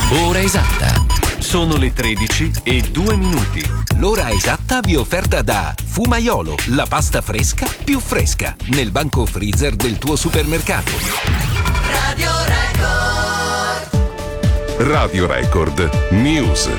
Ora esatta. Sono le 13:02. L'ora esatta vi è offerta da Fumaiolo, la pasta fresca più fresca, nel banco freezer del tuo supermercato. Radio Record. Radio Record News.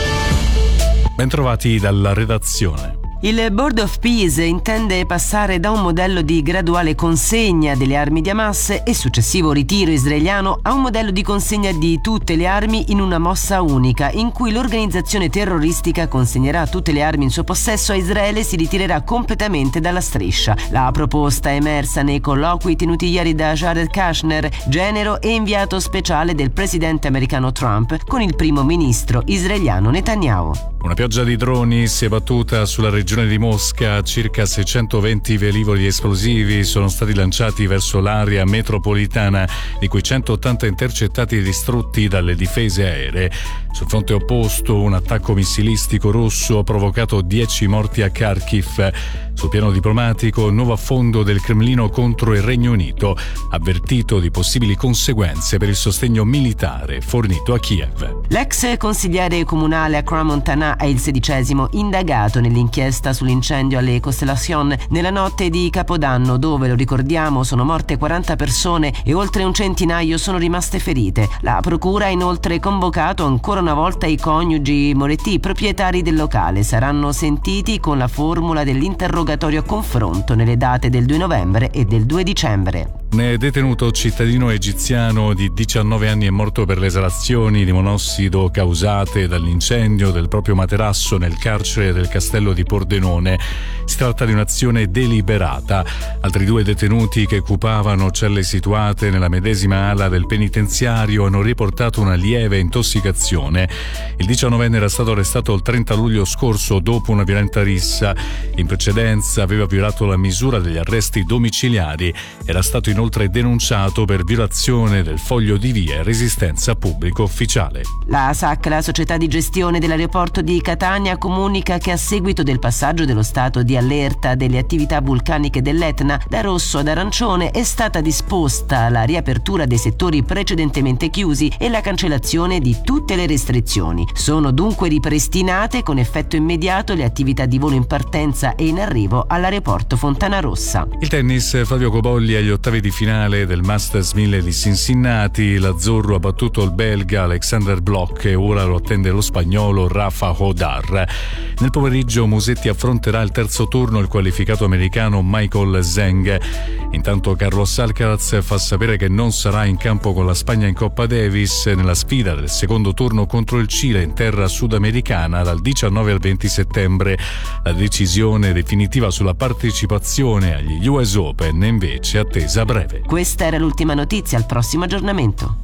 Bentrovati dalla redazione. Il Board of Peace intende passare da un modello di graduale consegna delle armi di Hamas e successivo ritiro israeliano a un modello di consegna di tutte le armi in una mossa unica, in cui l'organizzazione terroristica consegnerà tutte le armi in suo possesso a Israele e si ritirerà completamente dalla striscia. La proposta è emersa nei colloqui tenuti ieri da Jared Kushner, genero e inviato speciale del presidente americano Trump, con il primo ministro israeliano Netanyahu. Una pioggia di droni si è battuta sulla regione di Mosca. Circa 620 velivoli esplosivi sono stati lanciati verso l'area metropolitana, di cui 180 intercettati e distrutti dalle difese aeree. Sul fronte opposto, un attacco missilistico russo ha provocato 10 morti a Kharkiv. Sul piano diplomatico, nuovo affondo del Cremlino contro il Regno Unito, avvertito di possibili conseguenze per il sostegno militare fornito a Kiev. L'ex consigliere comunale a Crans-Montana è il 16° indagato nell'inchiesta sull'incendio alle Constellation nella notte di Capodanno, dove, lo ricordiamo, sono morte 40 persone e oltre un centinaio sono rimaste ferite. La procura ha inoltre convocato ancora una volta i coniugi Moretti, proprietari del locale. Saranno sentiti con la formula dell'interrogatorio a confronto nelle date del 2 novembre e del 2 dicembre. Un detenuto cittadino egiziano di 19 anni è morto per le esalazioni di monossido causate dall'incendio del proprio materasso nel carcere del castello di Pordenone. Si tratta di un'azione deliberata. Altri 2 detenuti che occupavano celle situate nella medesima ala del penitenziario hanno riportato una lieve intossicazione. Il 19enne era stato arrestato il 30 luglio scorso dopo una violenta rissa. In precedenza aveva violato la misura degli arresti domiciliari. Era stato inoltre denunciato per violazione del foglio di via e resistenza a pubblico ufficiale. La SAC, la società di gestione dell'aeroporto di Catania, comunica che a seguito del passaggio dello stato di allerta delle attività vulcaniche dell'Etna da rosso ad arancione è stata disposta la riapertura dei settori precedentemente chiusi e la cancellazione di tutte le restrizioni. Sono dunque ripristinate con effetto immediato le attività di volo in partenza e in arrivo all'aeroporto Fontanarossa. Il tennis, Flavio Cobolli agli ottavi di finale del Masters 1000 di Cincinnati. L'Azzurro ha battuto il belga Alexander Bloch e ora lo attende lo spagnolo Rafa Hodar. Nel pomeriggio Musetti affronterà il terzo turno il qualificato americano Michael Zheng. Intanto Carlos Alcaraz fa sapere che non sarà in campo con la Spagna in Coppa Davis nella sfida del secondo turno contro il Cile in terra sudamericana dal 19 al 20 settembre. La decisione definitiva sulla partecipazione agli US Open è invece attesa a breve. Questa era l'ultima notizia, al prossimo aggiornamento.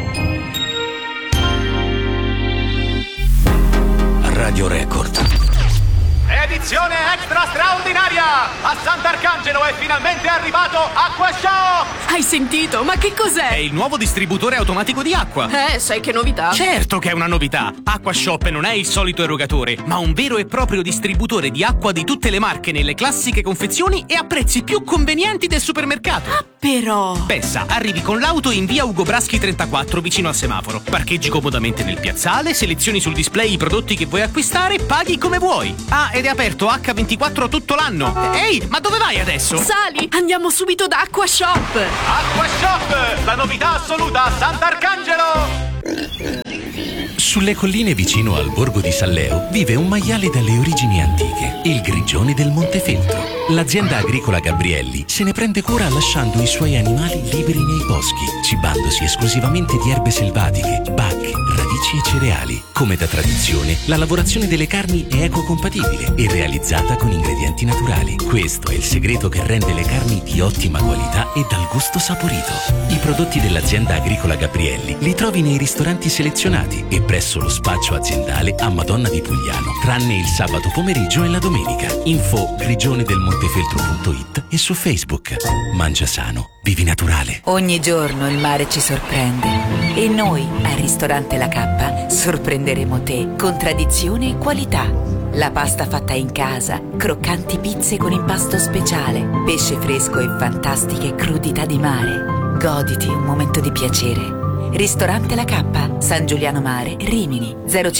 Radio Record. Edizione extra straordinaria! A Sant'Arcangelo è finalmente arrivato Acquashop! Hai sentito? Ma che cos'è? È il nuovo distributore automatico di acqua. Sai che novità? Certo che è una novità! Acquashop non è il solito erogatore, ma un vero e proprio distributore di acqua di tutte le marche nelle classiche confezioni e a prezzi più convenienti del supermercato. Ah, però! Pensa, arrivi con l'auto in via Ugo Braschi 34 vicino al semaforo. Parcheggi comodamente nel piazzale, selezioni sul display i prodotti che vuoi acquistare, paghi come vuoi. Ah, ed è aperto H24 tutto l'anno. Ehi, ma dove vai adesso? Sali, andiamo subito da Acquashop! Acquashop, la novità assoluta a Sant'Arcangelo! Sulle colline vicino al borgo di Salleo vive un maiale dalle origini antiche, il Grigione del Montefeltro. L'azienda agricola Gabrielli se ne prende cura lasciando i suoi animali liberi nei boschi, cibandosi esclusivamente di erbe selvatiche, bacche, radici e cereali. Come da tradizione, la lavorazione delle carni è ecocompatibile e realizzata con ingredienti naturali. Questo è il segreto che rende le carni di ottima qualità e dal gusto saporito. I prodotti dell'azienda agricola Gabrielli li trovi nei ristoranti selezionati e presso lo spaccio aziendale a Madonna di Pugliano, tranne il sabato pomeriggio e la domenica. Info grigionedelmontefeltro.it e su Facebook. Mangia sano, vivi naturale. Ogni giorno il mare ci sorprende e noi al ristorante La Cappa sorprenderemo te con tradizione e qualità. La pasta fatta in casa, croccanti pizze con impasto speciale, pesce fresco e fantastiche crudità di mare. Goditi un momento di piacere. Ristorante La Cappa, San Giuliano Mare, Rimini,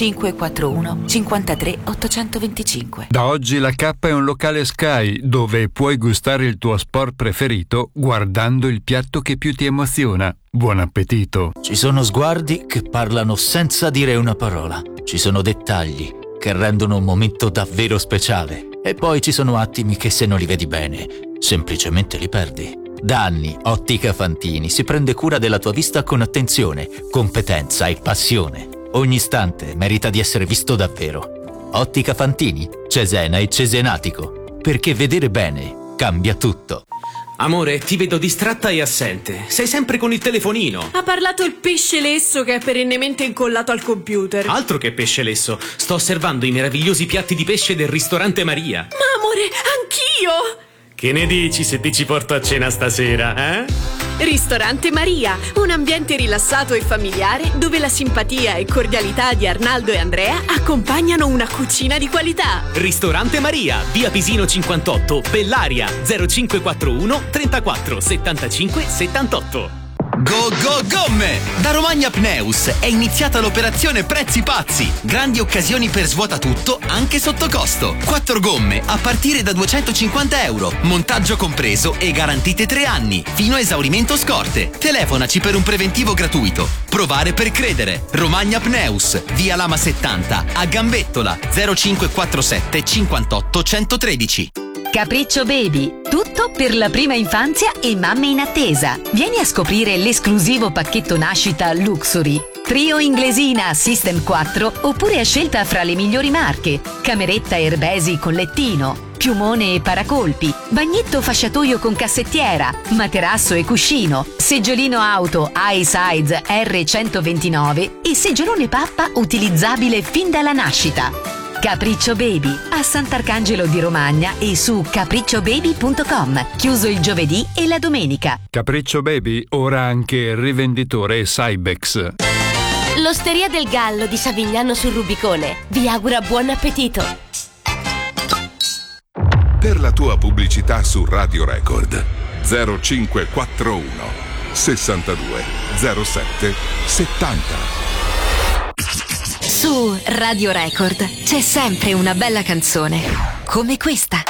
0541 53 825. Da oggi La Cappa è un locale Sky dove puoi gustare il tuo sport preferito guardando il piatto che più ti emoziona. Buon appetito! Ci sono sguardi che parlano senza dire una parola. Ci sono dettagli che rendono un momento davvero speciale. E poi ci sono attimi che se non li vedi bene, semplicemente li perdi. Da anni Ottica Fantini si prende cura della tua vista con attenzione, competenza e passione. Ogni istante merita di essere visto davvero. Ottica Fantini, Cesena e Cesenatico. Perché vedere bene cambia tutto. Amore, ti vedo distratta e assente. Sei sempre con il telefonino. Ha parlato il pesce lesso che è perennemente incollato al computer. Altro che pesce lesso. Sto osservando i meravigliosi piatti di pesce del ristorante Maria. Ma amore, anch'io! Che ne dici se ti ci porto a cena stasera, eh? Ristorante Maria, un ambiente rilassato e familiare dove la simpatia e cordialità di Arnaldo e Andrea accompagnano una cucina di qualità. Ristorante Maria, via Pisino 58, Bellaria, 0541 34 75 78. Go Go Gomme! Da Romagna Pneus è iniziata l'operazione Prezzi Pazzi. Grandi occasioni per svuota tutto, anche sotto costo. 4 gomme a partire da €250, montaggio compreso e garantite 3 anni, fino a esaurimento scorte. Telefonaci per un preventivo gratuito. Provare per credere. Romagna Pneus, via Lama 70, a Gambettola, 0547 58 113. Capriccio Baby, tutto per la prima infanzia e mamme in attesa. Vieni a scoprire l'esclusivo pacchetto nascita Luxury. Trio inglesina System 4 oppure a scelta fra le migliori marche. Cameretta Erbesi con lettino, piumone e paracolpi, bagnetto fasciatoio con cassettiera, materasso e cuscino, seggiolino auto iSize R129 e seggiolone pappa utilizzabile fin dalla nascita. Capriccio Baby a Sant'Arcangelo di Romagna e su capricciobaby.com, chiuso il giovedì e la domenica. Capriccio Baby, ora anche rivenditore Cybex. L'Osteria del Gallo di Savigliano sul Rubicone vi augura buon appetito. Per la tua pubblicità su Radio Record 0541 62 07 70. Su Radio Record c'è sempre una bella canzone, come questa.